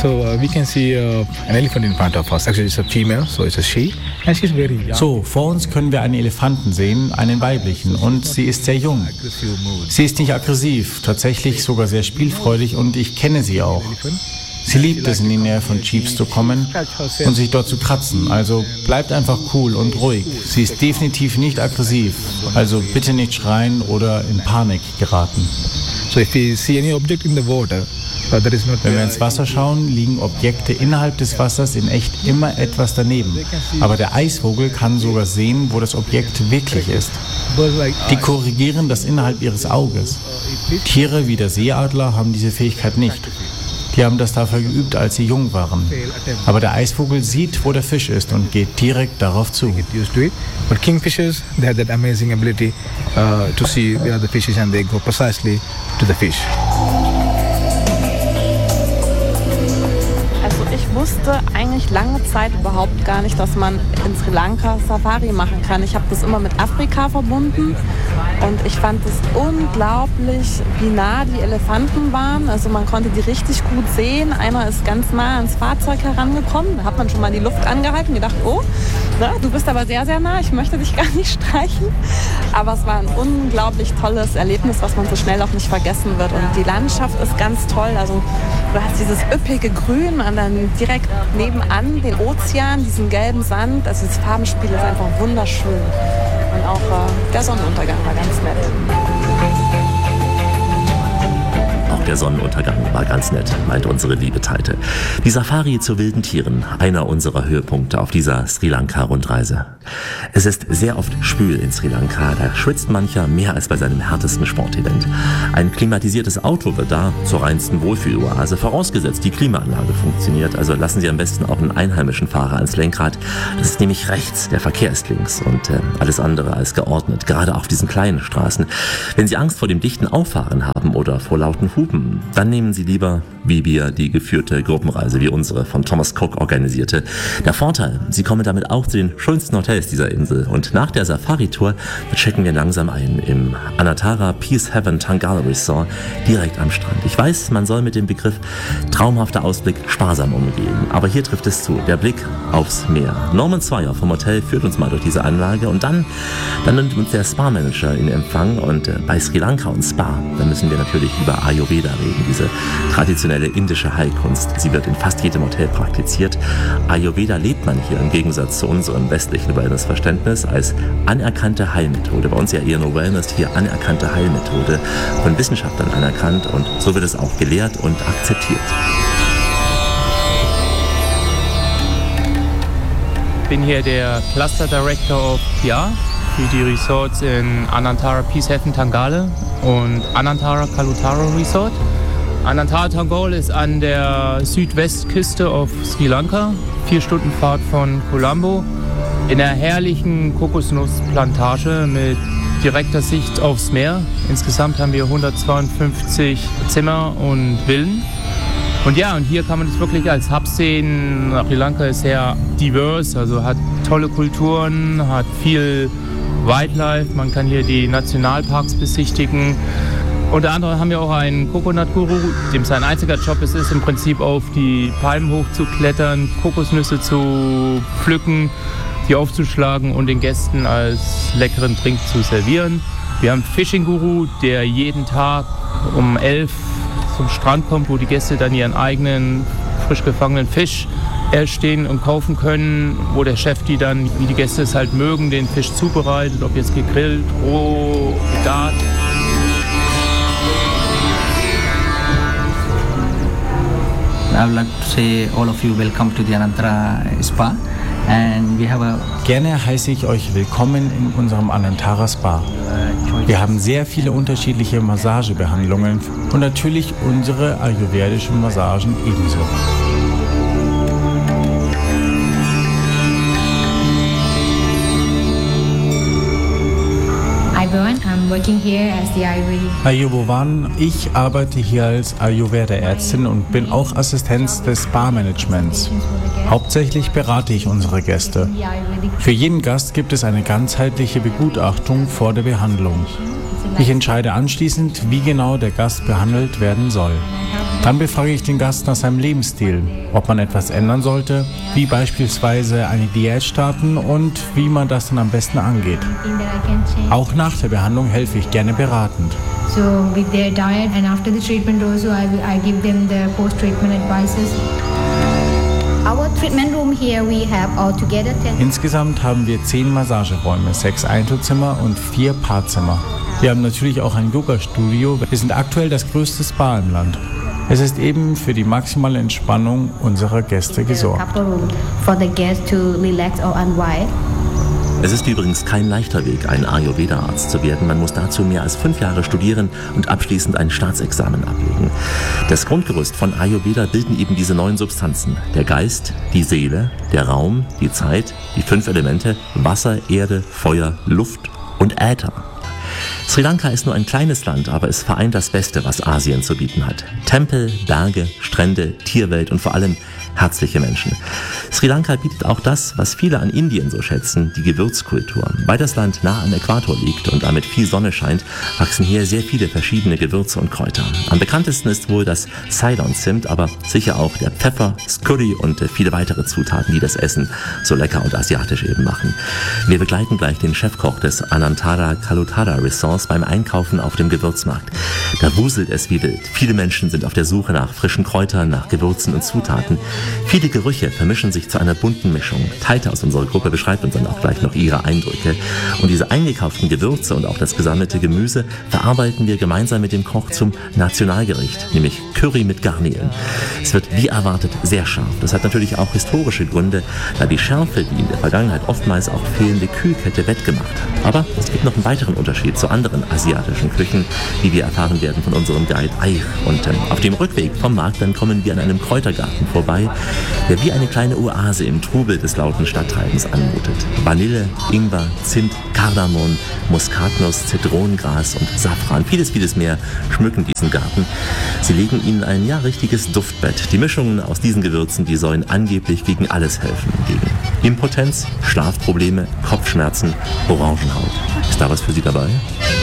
we can see an elephant in front of us. Actually, it's a female, so it's a she, and she's very young. So, vor uns können wir einen Elefanten sehen, einen weiblichen, und sie ist sehr jung. Sie ist nicht aggressiv, tatsächlich sogar sehr spielfreudig, und ich kenne sie auch. Sie liebt es, in die Nähe von Jeeps zu kommen und sich dort zu kratzen. Also bleibt einfach cool und ruhig. Sie ist definitiv nicht aggressiv. Also bitte nicht schreien oder in Panik geraten. So if we see any object in the water, wenn wir ins Wasser schauen, liegen Objekte innerhalb des Wassers in echt immer etwas daneben. Aber der Eisvogel kann sogar sehen, wo das Objekt wirklich ist. Die korrigieren das innerhalb ihres Auges. Tiere wie der Seeadler haben diese Fähigkeit nicht. Die haben das dafür geübt, als sie jung waren. Aber der Eisvogel sieht, wo der Fisch ist und geht direkt darauf zu. But kingfishers, they have that amazing ability to see where the fish is and they go precisely to the fish. Ich wusste eigentlich lange Zeit überhaupt gar nicht, dass man in Sri Lanka Safari machen kann. Ich habe das immer mit Afrika verbunden und ich fand es unglaublich, wie nah die Elefanten waren. Also man konnte die richtig gut sehen. Einer ist ganz nah ans Fahrzeug herangekommen. Da hat man schon mal die Luft angehalten und gedacht, oh, du bist aber sehr, sehr nah. Ich möchte dich gar nicht streichen. Aber es war ein unglaublich tolles Erlebnis, was man so schnell auch nicht vergessen wird. Und die Landschaft ist ganz toll. Also du hast dieses üppige Grün und dann direkt nebenan den Ozean, diesen gelben Sand. Also das Farbenspiel ist einfach wunderschön. Und auch der Sonnenuntergang war ganz nett. Der Sonnenuntergang war ganz nett, meint unsere liebe Teite. Die Safari zu wilden Tieren, einer unserer Höhepunkte auf dieser Sri Lanka-Rundreise. Es ist sehr oft schwül in Sri Lanka, da schwitzt mancher mehr als bei seinem härtesten Sportevent. Ein klimatisiertes Auto wird da zur reinsten Wohlfühloase, vorausgesetzt die Klimaanlage funktioniert, also lassen Sie am besten auch einen einheimischen Fahrer ans Lenkrad. Das ist nämlich rechts, der Verkehr ist links und alles andere als geordnet, gerade auf diesen kleinen Straßen. Wenn Sie Angst vor dem dichten Auffahren haben oder vor lauten Hupen, dann nehmen Sie lieber, wie wir, die geführte Gruppenreise wie unsere von Thomas Cook organisierte. Der Vorteil, Sie kommen damit auch zu den schönsten Hotels dieser Insel und nach der Safari-Tour checken wir langsam ein im Anantara Peace Haven Tangala Resort direkt am Strand. Ich weiß, man soll mit dem Begriff traumhafter Ausblick sparsam umgehen, aber hier trifft es zu, der Blick aufs Meer. Norman Sawyer vom Hotel führt uns mal durch diese Anlage und dann nimmt uns der Spa-Manager in Empfang und bei Sri Lanka und Spa, da müssen wir natürlich über Ayurveda reden, diese traditionelle indische Heilkunst. Sie wird in fast jedem Hotel praktiziert. Ayurveda lebt man hier im Gegensatz zu unserem westlichen Wellnessverständnis als anerkannte Heilmethode. Bei uns ja eher nur Wellness, hier anerkannte Heilmethode, von Wissenschaftlern anerkannt und so wird es auch gelehrt und akzeptiert. Ich bin hier der Cluster Director of PR für die Resorts in Anantara Peace Haven Tangale und Anantara Kalutara Resort. Anantara Tangale ist an der Südwestküste auf Sri Lanka, 4 Stunden Fahrt von Colombo, in einer herrlichen Kokosnussplantage mit direkter Sicht aufs Meer. Insgesamt haben wir 152 Zimmer und Villen. Und ja, und hier kann man es wirklich als Hub sehen. Sri Lanka ist sehr divers, also hat tolle Kulturen, hat viel Wildlife, man kann hier die Nationalparks besichtigen. Unter anderem haben wir auch einen Coconut-Guru, dem sein einziger Job ist im Prinzip auf die Palmen hochzuklettern, Kokosnüsse zu pflücken, die aufzuschlagen und den Gästen als leckeren Trink zu servieren. Wir haben einen Fishing-Guru, der jeden Tag um 11 zum Strand kommt, wo die Gäste dann ihren eigenen frisch gefangenen Fisch erstehen und kaufen können, wo der Chef die dann, wie die Gäste es halt mögen, den Fisch zubereitet, ob jetzt gegrillt, roh, gegart. I would like to say all of you welcome to the Anantara Spa. And we have Gerne heiße ich euch willkommen in unserem Anantara Spa. Wir haben sehr viele unterschiedliche Massagebehandlungen und natürlich unsere ayurvedischen Massagen ebenso. I'm working here as the Ayurvan, ich arbeite hier als Ayurveda-Ärztin und bin auch Assistenz des Spa-Managements. Hauptsächlich berate ich unsere Gäste. Für jeden Gast gibt es eine ganzheitliche Begutachtung vor der Behandlung. Ich entscheide anschließend, wie genau der Gast behandelt werden soll. Dann befrage ich den Gast nach seinem Lebensstil, ob man etwas ändern sollte, wie beispielsweise eine Diät starten und wie man das dann am besten angeht. Auch nach der Behandlung helfe ich gerne beratend. So with their diet and after the treatment also I give them the post-treatment advices. Our treatment room here we have altogether 10. Insgesamt haben wir 10 Massageräume, 6 Einzelzimmer und 4 Paarzimmer. Wir haben natürlich auch ein Yoga-Studio. Wir sind aktuell das größte Spa im Land. Es ist eben für die maximale Entspannung unserer Gäste gesorgt. For the guests to relax or unwind. Es ist übrigens kein leichter Weg, ein Ayurveda-Arzt zu werden. Man muss dazu mehr als 5 Jahre studieren und abschließend ein Staatsexamen ablegen. Das Grundgerüst von Ayurveda bilden eben diese 9 Substanzen. Der Geist, die Seele, der Raum, die Zeit, die 5 Elemente, Wasser, Erde, Feuer, Luft und Äther. Sri Lanka ist nur ein kleines Land, aber es vereint das Beste, was Asien zu bieten hat. Tempel, Berge, Strände, Tierwelt und vor allem herzliche Menschen. Sri Lanka bietet auch das, was viele an Indien so schätzen, die Gewürzkultur. Weil das Land nah am Äquator liegt und damit viel Sonne scheint, wachsen hier sehr viele verschiedene Gewürze und Kräuter. Am bekanntesten ist wohl das Ceylon-Zimt, aber sicher auch der Pfeffer, das Curry und viele weitere Zutaten, die das Essen so lecker und asiatisch eben machen. Wir begleiten gleich den Chefkoch des Anantara Kalutara Resorts beim Einkaufen auf dem Gewürzmarkt. Da wuselt es wie wild. Viele Menschen sind auf der Suche nach frischen Kräutern, nach Gewürzen und Zutaten. Viele Gerüche vermischen sich zu einer bunten Mischung. Taita aus unserer Gruppe beschreibt uns dann auch gleich noch ihre Eindrücke. Und diese eingekauften Gewürze und auch das gesammelte Gemüse verarbeiten wir gemeinsam mit dem Koch zum Nationalgericht, nämlich Curry mit Garnelen. Es wird wie erwartet sehr scharf. Das hat natürlich auch historische Gründe, da die Schärfe, die in der Vergangenheit oftmals auch fehlende Kühlkette wettgemacht hat. Aber es gibt noch einen weiteren Unterschied zu anderen asiatischen Küchen, wie wir erfahren werden von unserem Guide Aich. Und auf dem Rückweg vom Markt dann kommen wir an einem Kräutergarten vorbei, der wie eine kleine Oase im Trubel des lauten Stadttreibens anmutet. Vanille, Ingwer, Zimt, Kardamom, Muskatnuss, Zitronengras und Safran, vieles mehr schmücken diesen Garten. Sie legen ihnen ein richtiges Duftbett. Die Mischungen aus diesen Gewürzen, die sollen angeblich gegen alles helfen. Gegen Impotenz, Schlafprobleme, Kopfschmerzen, Orangenhaut. Ist da was für Sie dabei?